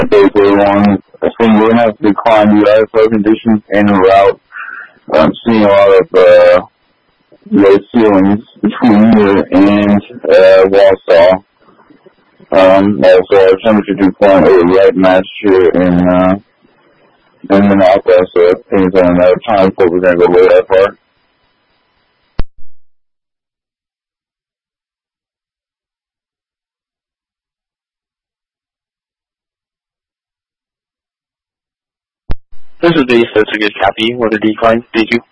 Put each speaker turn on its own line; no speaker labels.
Thursday one. I think we're gonna have to decline due to flow conditions and route. I'm seeing a lot of low ceilings between here and Wausau. Also, our temperature dew point over right match here in Minneapolis, so I think it's on another time before we're gonna go way that far.
This is Base, that's a good copy. What a decline. Thank you.